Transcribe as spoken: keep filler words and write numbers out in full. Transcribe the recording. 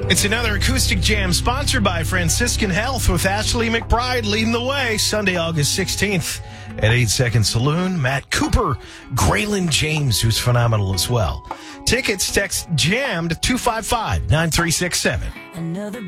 It's another acoustic jam sponsored by Franciscan Health with Ashley McBride leading the way Sunday, August sixteenth at eight Second Saloon. Matt Cooper, Graylin James, who's phenomenal as well. Tickets, text JAM to two five five, nine three six seven. Another